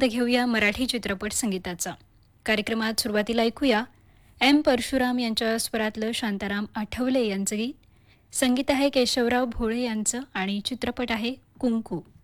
आस्वाद घेऊया मराठी चित्रपट संगीताचा. कार्यक्रमात सुरुवातीला ऐकूया एम परशुराम यांच्या स्वरातलं शांताराम आठवले यांचं गीत. संगीत आहे केशवराव भोळे यांचं आणि चित्रपट आहे कुंकू.